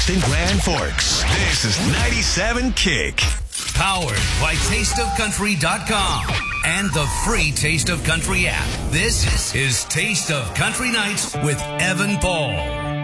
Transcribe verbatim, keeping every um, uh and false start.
West and Grand Forks. This is ninety-seven Kick. Powered by taste of country dot com and the free Taste of Country app. This is Taste of Country Nights with Evan Paul.